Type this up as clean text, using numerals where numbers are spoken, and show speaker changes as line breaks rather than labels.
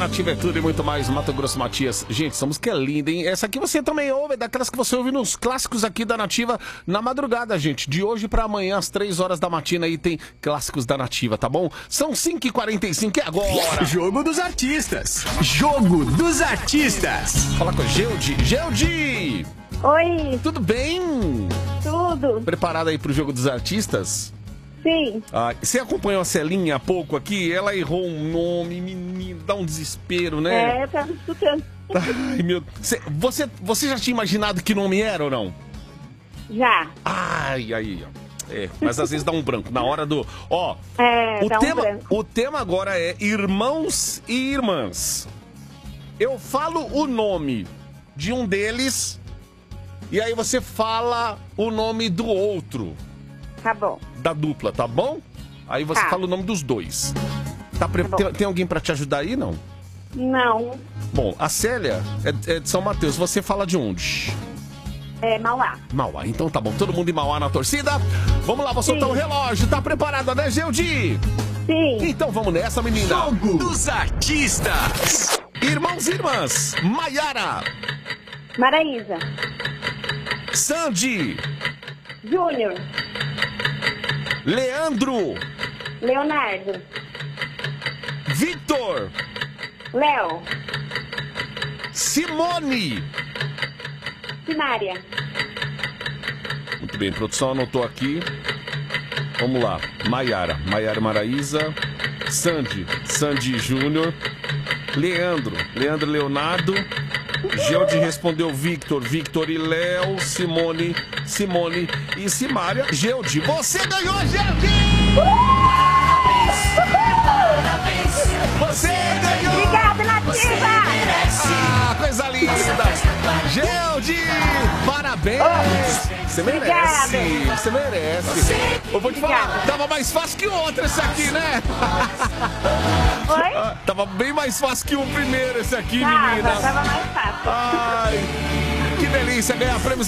Nativa é tudo e muito mais, Mato Grosso Matias. Gente, essa música é linda, hein? Essa aqui você também ouve, é daquelas que você ouve nos clássicos aqui da Nativa na madrugada, gente. De hoje pra amanhã, às 3 horas da matina, aí tem clássicos da Nativa, tá bom? São 5h45 e agora?
Jogo dos Artistas. Jogo dos Artistas.
Fala com a Geldi. Geldi!
Oi,
Tudo bem?
tudo?
Preparada aí pro Jogo dos Artistas?
Sim,
Você acompanhou a Celinha há pouco aqui? Ela errou um nome, menino, dá um desespero, né?
eu tava escutando.
Ai, meu... Você já tinha imaginado que nome era ou não?
Já.
Ai, aí, ó. Mas às vezes dá um branco. Na hora do... Ó,
dá um branco.
o tema agora é irmãos e irmãs. Eu falo o nome de um deles e aí você fala o nome do outro.
Tá bom.
Da dupla, tá bom? Aí você fala o nome dos dois. Tem alguém pra te ajudar aí, não?
Não,
Bom, a Célia é de São Mateus. Você fala de onde?
Mauá.
Mauá. Então tá bom. Todo mundo em Mauá na torcida. Vamos lá, vou soltar o relógio. Tá preparada, né, Geldi?
Sim,
Então vamos nessa, menina.
Jogo dos Artistas.
Irmãos e irmãs. Maiara.
Maraísa.
Sandy.
Júnior.
Leandro.
Leonardo.
Victor.
Léo.
Simone.
Simária.
Muito bem, produção anotou aqui. Vamos lá. Maiara. Maiara Maraísa. Sandy Júnior. Leandro Leonardo. Geldi respondeu Victor e Léo. Simone e Simária. Geldi, você ganhou, Geldi! Você ganhou!
Obrigada, Nativa!
Ah, coisa linda! Geldi, parabéns! Você merece! Você merece! Eu vou te falar, tava mais fácil que o outro esse aqui, né?
Oi?
Tava bem mais fácil que o primeiro esse aqui,
Tava
menina!
mais fácil.
Ai, que delícia ganhar prêmios